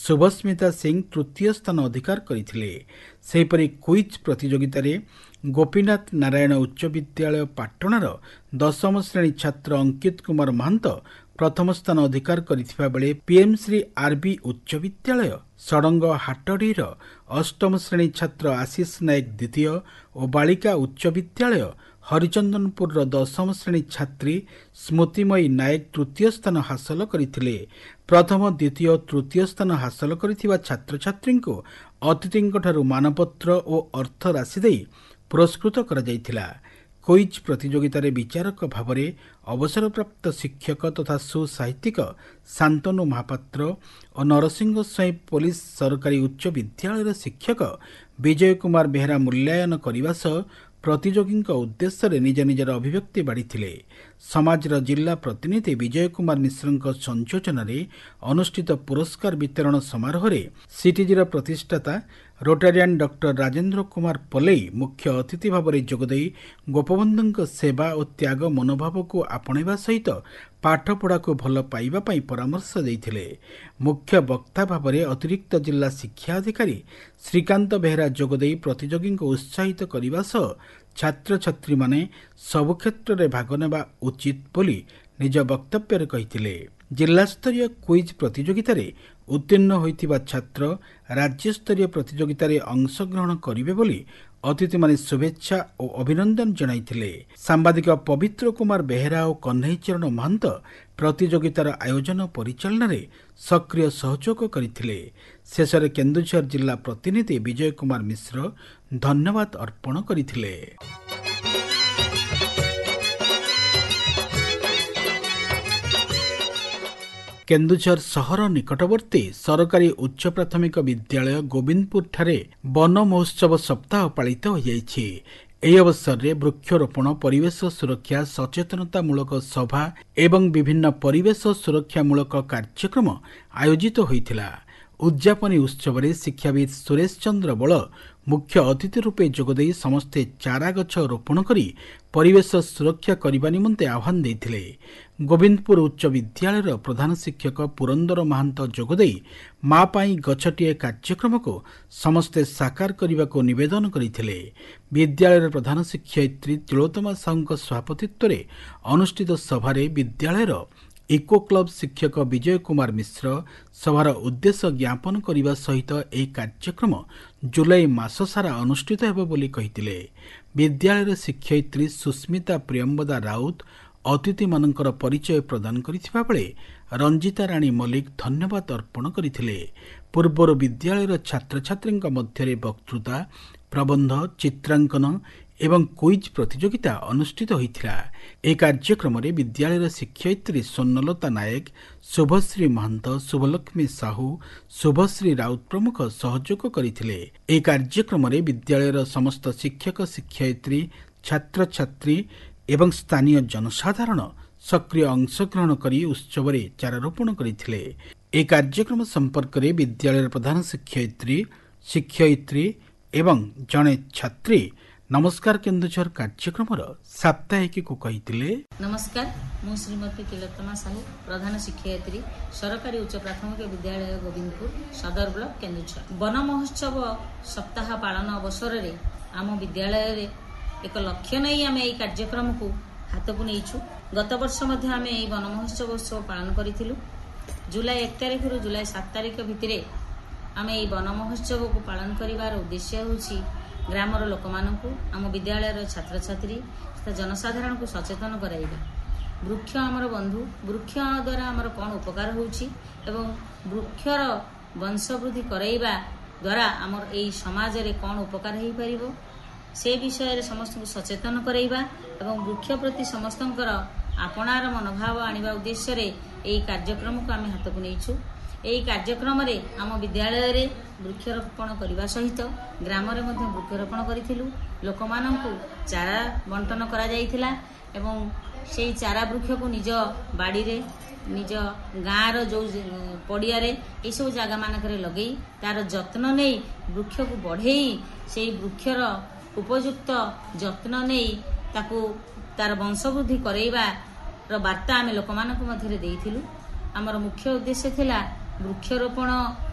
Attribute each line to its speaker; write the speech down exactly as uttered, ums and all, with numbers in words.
Speaker 1: शुभस्मिता सिंह तृतीय स्थान अधिकार करथिले। सेहिपरि क्विज प्रतियोगिता रे गोपीनाथ नारायण उच्च विद्यालय पाटणार दशम श्रेणी छात्र अंकित कुमार महंत प्रथम स्थान अधिकार करथिबा बेले पीएम श्री आरबी उच्च विद्यालय सड़ंग हाटडीर अष्टम श्रेणी छात्र आशीष नायक द्वितीय और बालिका उच्च विद्यालय हरिचंदनपुर दशम श्रेणी छात्री स्मृतिमयी नायक तृतीय स्थान हासिल करथिले। प्रथम द्वितीय और तृतीय स्थान हासिल करथिबा छात्र छात्री को अतिथिंकठारु मानपत्र और अर्थ राशि दे पुरस्कृत करा जायथिला। क्विज प्रतियोगिता रे विचारक भाव में अवसरप्राप्त शिक्षक तथा सुसाहित्यिक शांतनु महापात्र और नरसिंह साई पुलिस सरकारी उच्च विद्यालय शिक्षक विजय कुमार बेहरा मूल्यांकन करने सह प्रतियोगी उद्देश्य रे निज निजर अभिव्यक्ति बाढ़ी। समाजर जिला प्रतिनिधि विजय कुमार मिश्र संयोजन रे अनुष्ठित पुरस्कार वितरण समारोह रे सीटीजीर प्रतिष्ठाता रोटारियान डॉक्टर राजेंद्र कुमार पलई मुख्य अतिथि भाव में जोगदे गोपबंधु सेवा और त्याग मनोभाव को आपणा सहित पाठपढ़ा को भल पाइबा पई परामर्श देइथिले। मुख्य वक्ता भाव में अतिरिक्त जिला शिक्षा अधिकारी श्रीकांत बेहरा जोगदे प्रतियोगी को उत्साहित करने सह छात्र छात्री माने सबु क्षेत्र में भाग नेबा उचित बोली निज वक्तव्य कहिथिले। जिला स्तरीय क्विज प्रतियोगिता रे उत्तीर्ण होइथिबा छात्र राज्य स्तरीय प्रतियोगिता रे अंशग्रहण करिवे बोली अतिथि माने शुभेच्छा और अभिनंदन जणाइथिले। सांबादिक पवित्र कुमार बेहरा और कन्हैचरण महंत प्रतियोगितार आयोजन परिचालन रे सक्रिय सहयोग करथिले। शेषरे केन्दुझर जिला प्रतिनिधि विजय कुमार मिश्र धन्यवाद अर्पण करथिले। केन्दुझर सहर निकटवर्ती सरकारी उच्च प्राथमिक विद्यालय गोविंदपुर ठारे वन महोत्सव सप्ताह पालित हो जाइछि। एही अवसर में वृक्षरोपण परिवेश सुरक्षा सचेतनतामूलक सभा एवं विभिन्न परिवेश सुरक्षामूलक कार्यक्रम आयोजित होइथिला। उद्यापनी उत्सव में शिक्षाविद सुरेश चंद्र बल मुख्य अतिथि रूपे जोगदे समस्ते चारा गछ रोपण करी परिवेश सुरक्षा करने निमंते आह्वान देइथिले। गोविंदपुर उच्च विद्यालय प्रधान शिक्षक पुरंदर महांत जोगदे माँ पाई गछटीए कार्यक्रम को समस्ते साकार करने को निवेदन करथिले। विद्यालय प्रधान शिक्षयित्री तिलोत्तमा साहू सभापतित्व में अनुष्ठित सभा विद्यालय इको क्लब शिक्षक विजय कुमार मिश्र सभार उद्देश्य ज्ञापन करने सहित यह कार्यक्रम जुलाई मास सारा अनुष्ठित हेबो बोली कहिथिले। विद्यालय शिक्षयित्री सुस्मिता प्रियंबदा राउत अतिथि मानकर परिचय प्रदान करिथिबा बेले रंजिता राणी मल्लिक धन्यवाद अर्पण करथिले। पूर्वर विद्यालय छात्र छात्री मध्य वक्तृता प्रबंध चित्रांकन एवं क्विज प्रतियोगिता अनुष्ठित होइथिला। ए कार्यक्रम रे विद्यालय शिक्षयित्री स्वर्णलता नायक शुभश्री महंत शुभलक्ष्मी साहू शुभश्री राउत प्रमुख सहयोग करथिले। ए कार्यक्रम रे विद्यालय समस्त शिक्षक शिक्षयित्री छात्र छात्री एवं स्थानीय जनसाधारण सक्रिय अंशग्रहण करी उत्सव रे चारारोपण करथिले। ए कार्यक्रम संपर्क रे विद्यालय प्रधान शिक्षयित्री शिक्षयित्री एवं जणे छात्री नमस्कार केन्दुझर कार्यक्रम साप्ताहिक को कहिथिले।
Speaker 2: नमस्कार, मु श्रीमती तिलोत्तमा साहू प्रधान शिक्षयित्री सरकारी उच्च प्राथमिक विद्यालय गोविंदपुर सदर ब्लॉक केन्दुझर। वन महोत्सव सप्ताह पालन अवसर रे आम विद्यालय रे एक लक्ष्य नहीं आम यही कार्यक्रम को हाथ को नहींछु। गत वर्ष मध्य आम यही वन महोत्सव उत्सव पालन करिथिलु। जुलाई एक तारिख रु जुलाई सात तारिख भितरे आम यही वन महोत्सव को पालन करिवार उद्देश्य होछि ग्रामर लोक मानकु आम विद्यालय छात्र छात्री तथा जनसाधारण को सचेतन कराइबा। वृक्ष आमर बंधु, वृक्ष द्वारा आमर कौन उपकार होउछि एवं वृक्षर वंशवृद्धि कराइबा द्वारा आमर एई समाज रे कौन उपकार हेई परिबो से विषय रे समस्त को सचेतन कराइबा एवं वृक्ष प्रति समस्तंकर आपणार मनोभाव आनिबा उद्देश्य रे एई कार्यक्रम को आमे हाथ को नेइछु। एई कार्यक्रम रे आम विद्यालय रे वृक्षरोपण करने सहित ग्राम रे मध्य वृक्षरोपण करिथिलु। लोक माननकु चारा बंटन करा जाइथिला एवं सेई चारा वृक्ष को निज बाड़ी रे निज गाँव रो जो पड़िया रे ए सब जगह मानक रे लगई तार जत्न नै वृक्ष को बढ़ेई सेई वृक्षर उपयुक्त जत्न नै ताकू तार वंशवृद्धि करैबा रो वार्ता आमे लोक मानक मध्य रे देइथिलु। हमर मुख्य उद्देश्य थिला वृक्षरोपण